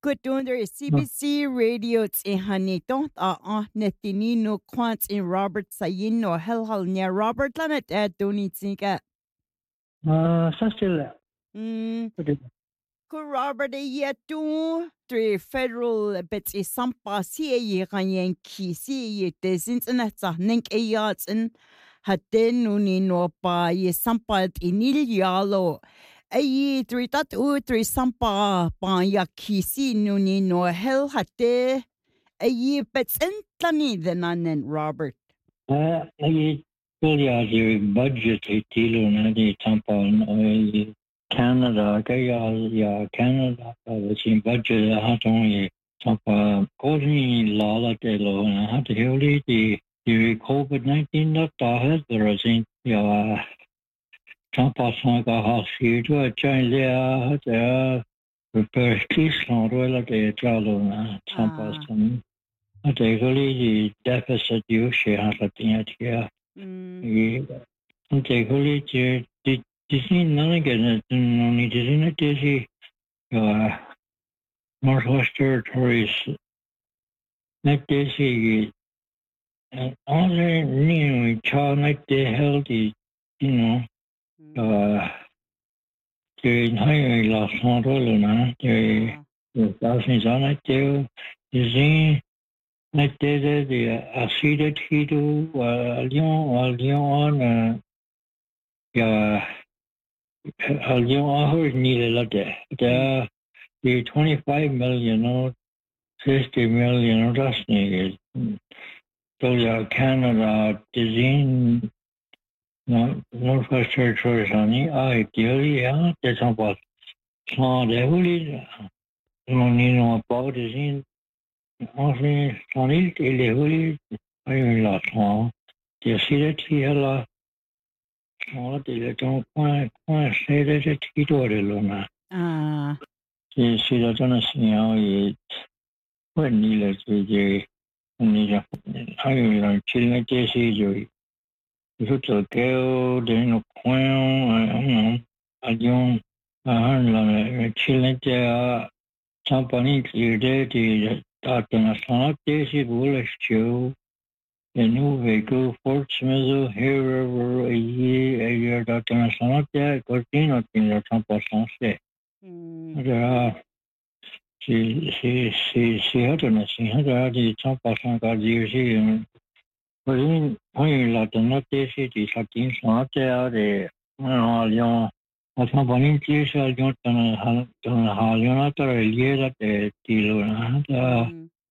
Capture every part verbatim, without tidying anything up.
Good under C B C Radio in Hanito, uh, Netinino Quant in Robert Sayino, Hell Hell near Robert Lanet at Donitinka. Ah, ça c'est là. Hmm. Ku Robert a yet two, three federal bits is some passy a year and Yankee, see ye desins and that's a nink a yards and had then nuni no pa ye sampad in il yalo. Ay three tat u three sampa pa ya kisi nuni no hell hatte ay bets in tani the nanen Robert. Ah, ay Julia the budget tilo na di tampon ay Canada kaya ya Canada was in budget hatong ye tampa koni lala telo na hat heli di di COVID nineteen na ta there is in ya tampa sanga hasi to chain le hat per kislan rola de jalo na tampa san they really deficit you share at the end here. They really did Disney none again. No need to in it. Disney, uh, Northwest Territories. Not Disney. And all the new child like they held the, you know, uh, the higher last month all na the the thousands on it there. Disney. Like the the acid hito Lyon Lyon on yeah Lyon I heard needed like that the the twenty five million or fifty million or that's needed so yeah Canada design no Northwest Territories on the ideally yeah that's about so they really no need no about design enfin son île il est really I la son the city here oh the don't quite quite say that it it order Ah. the city don't see how it when you the the ni I learn chilling the city you to go then no point I don't I learn chilling the company clear the data not the bullish show the new vehicle Fort Smith here a year a year that not there continue in the campus say there she she she she had to see how the campus got you see but in when la not the city something not there the no you a company is a don't ha ha you not the year that the deal na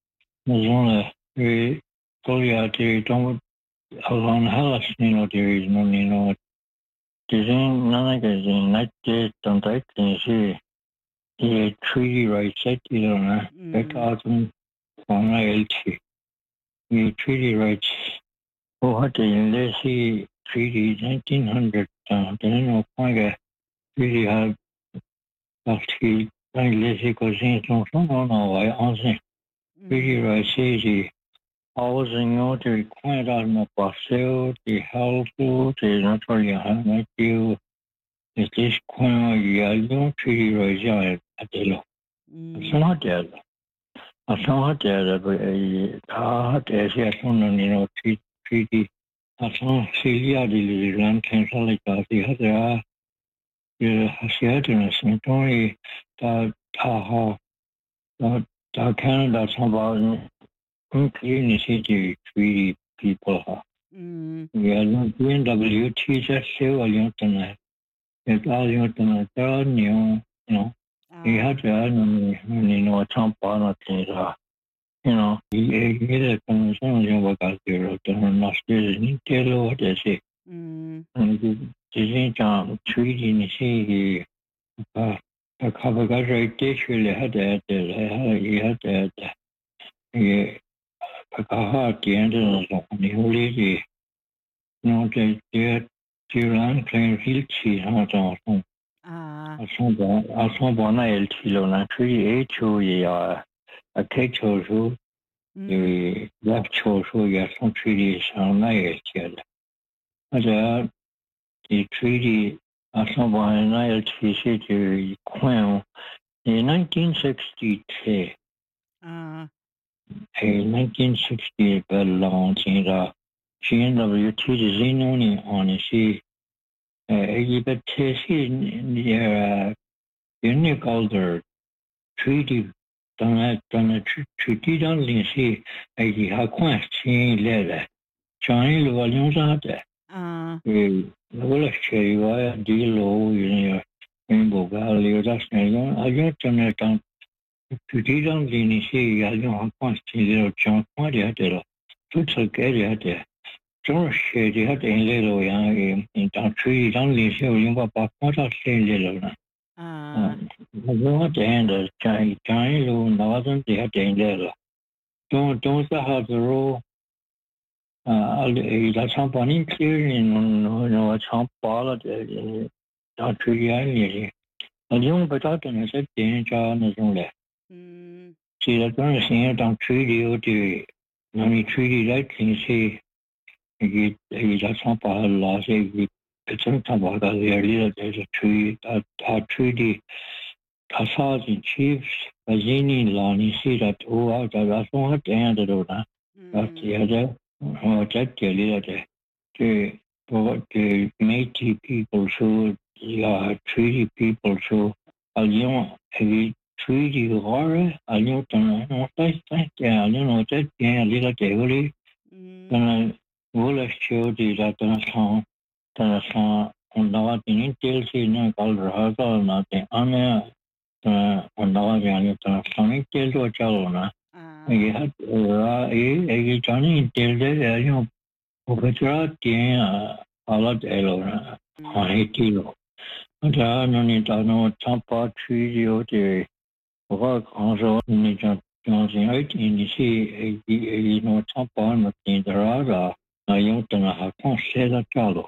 no no Korea they don't along Hellas, you know, there is no, you know, there's none of the night don't I can see the treaty rights set, you know, that autumn on L T. The treaty rights, oh, what the Leslie Treaty nineteen hundred, uh, then no point a treaty have actually, I Leslie goes in, so, so, no, no, I answer. Treaty rights is housing out the required on the parcel, the health, the naturally high deal, the this coin, you treaty right at the law. It's not there. It's not there, but I had a second, you know, treaty. I saw Celia, the land cancel like that. The other, the Seattle, Smithoni, that Tahoe, that Canada, about. Community treaty people. We are not doing W T just still a young tonight. It's all young tonight. There are new, you know, he had to add, you know, Trump on a thing. You know, he made a conversation about that. There are not still in Taylor, what they say. And the same treaty in the sea, the cover got right there, he had that, he had that. Yeah. Aha, the end of the holy no, they did Turan claim Hilchi, not on. I saw one L Tilo, and three eight to a cake show, the left show, so you have some treaties on Nile. But the treaty, I saw one Nile T C to Queen, in nineteen sixty-two. Uh, in nineteen sixty, belong in the G N W T Zinoni on the Egypt near Unique Older Treaty. Done a treaty on the sea, a Haquan seeing leather. Johnny Volumes out there. uh, The village cherry wire deal low in Rainbow Valley or that's I don't turn it down. Treaty on the sea, I don't want to see little John Quantity at the Toots will get it at the George Shady had a little young in town trees only show you what about what I say little. uh, What the end of Johnny Johnny Lou Northern, they had a little. Don't don't have the rule. That's something clear in no some ball at the tree island. A young but I don't say danger on the zone. mm, See, that's one thing down treaty or the money treaty that can see. He that's something lost. It's something about that. There's a tree, a treaty. I saw the chiefs, a zini law, and you see that who out there. That's what the end of that. That's the other. Oh, that the leader, the the Métis people, so the treaty people, so a young a treaty horror, a young no thank thank yeah, you know that yeah, little devil. Then will show the that song, that song on the in details in called rehearsal, nothing. I'm a on the one that song detail to Chalona. I had a Johnny detail there, you know. Overdraft a lot elona on Haitilo. And I don't need to know Tampa Treaty or the work also in the Johnson eight in the sea, a no Tampa in the Rada, I don't know how to say that Jalo.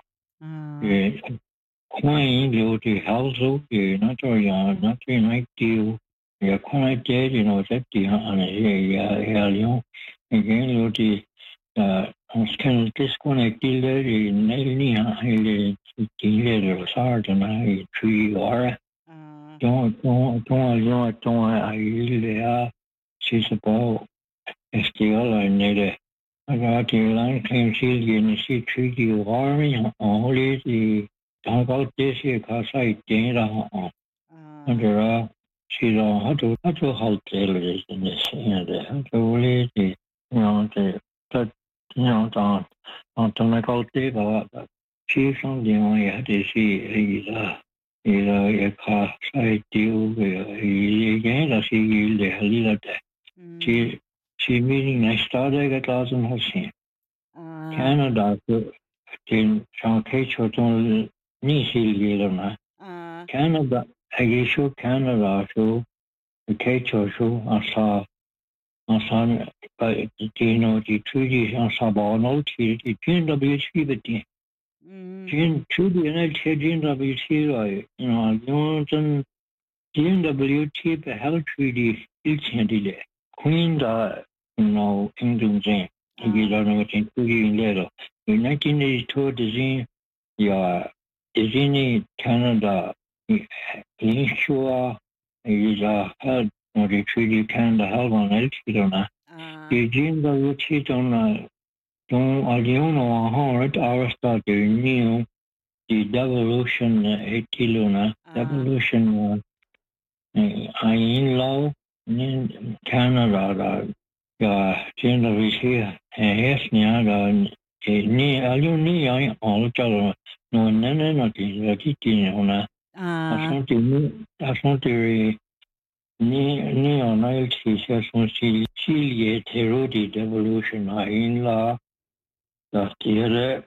Queen you the house of the natural not in ideal. Yeah, quite dead, you know, that the on a yeah, again, you the uh, can disconnect the lady in any highly letter hard and I tree or don't don't don't don't don't I really are she's about still I need it. I got the line came see in the sea treaty warring only the talk about this year because I did on under uh she's on how to how to hold tailors in this and how to really the you know the that you know, on on technical data, chief something I had to see is a is a cost I deal with again. I see the little she she meeting I started a thousand percent. Canada in John Cage or don't need to Canada, I guess you Canada show the Cage or show I saw. Ensemble, you know, the treaty ensemble, no treaty, G N W T, but the treaty and G N W T, you know, Johnson, G N W T, the hell treaty, it's handed. Queen, the, you know, England, you don't know what in treaty in letter. In nineteen eighty-two, the Zine, yeah, is in Canada, insure, is a held. Or the treaty Canada held on Elchidona. The G N W T don't don't alone on hard our start the new the devolution eightilona devolution I in law in Canada the G N W T and yes near the ni alone ni I all chalo no none not the kitty on a something a something Ni ni on I see some Chile theory devolution in law that the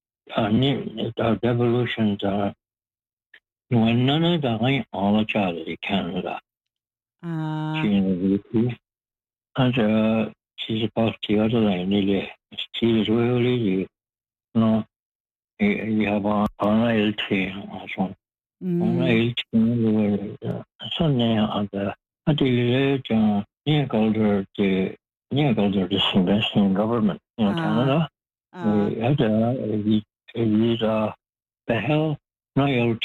the devolution the no none of the all child Canada. She and uh she's about the other line she's really no you have on L T also on L T Sunday on the until near Golder the near Golder the investing government in Canada. We had a the hell no